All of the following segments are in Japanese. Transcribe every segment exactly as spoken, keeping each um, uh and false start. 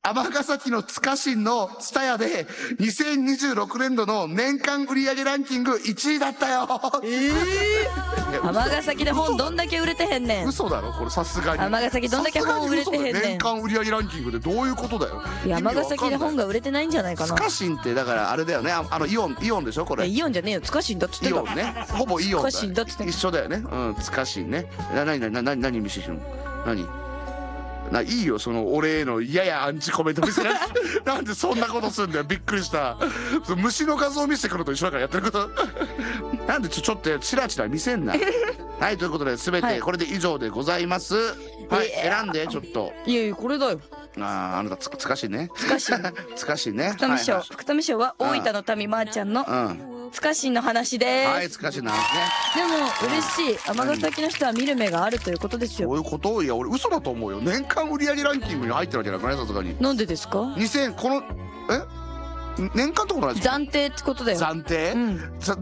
尼崎の塚新のツタヤでにせんにじゅうろくねんどの年間売上ランキングいちいだったよ。 ええー、尼崎で本どんだけ売れてへんねん。 嘘だろこれ、さすがに。 尼崎どんだけ本売れてへんねん。 年間売上ランキングでどういうことだよ。 尼崎で本が売れてないんじゃないかな。 塚新ってだからあれだよね、あのイオン、イオンでしょこれ。 イオンじゃねえよ、塚新だっつってイオンね、ほぼイオンだ。 塚新だっつって一緒だよね。うん、塚新ね。なになになになに見せてるの。何ないいよ、その俺へのややアンチコメント見せなくてなんでそんなことすんだよ、びっくりした。虫の画像見せてくると一緒だからやってることなんでちょちょっとチラチラ見せんなはい、ということで全てこれで以上でございます。はい、選んでちょっと。 いやいや、これだよ。 ああ、あなたつつかしいね。 つかしいつかしいね。 福富賞、福富賞は大分の民まーちゃんのつかしんの話です。 はい、つかしんの話ね。 でも嬉しい、尼崎の人は見る目があるということですよ。 そういうこと。いや俺嘘だと思うよ。年間売上ランキングに入ってるわけだからね、さすがに。 なんでですか。 にせんこのえ年間ってことないですか。 暫定ってことだよ。 暫定、うん、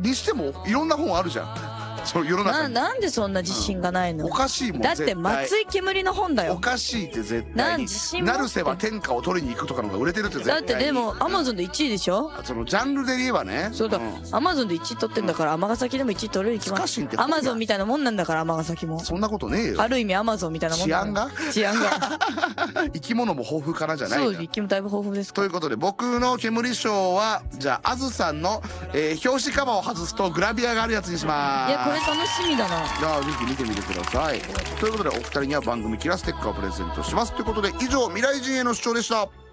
にしてもいろんな本あるじゃん。その世の中に な, なんでそんな自信がないの、うん、 おかしいもん。 だって松井けむりの本だよ。 おかしいって絶対に。 自信持って成瀬は天下を取りに行くとかのが売れてるって絶対に。 だってでもアマゾンでいちいでしょ。 そのジャンルで言えばね。 そうだ、アマゾンでいちい取ってんだから、尼崎でもいちい取れるに決まってる。アマゾンみたいなもんなんだから、尼崎も。 そんなことねえよ。 ある意味アマゾンみたいなもん。 治安が治安が生き物も豊富かなじゃないか。 そう、生き物だいぶ豊富です。 ということで僕の煙賞はじゃああずさんの、えー、表紙カバーを外すとグラビアがあるやつにします。 いや、これ楽しみだな。 じゃあぜひ見てみてください。ということでお二人には番組キラステッカーをプレゼントします。ということで以上、未来人への主張でした。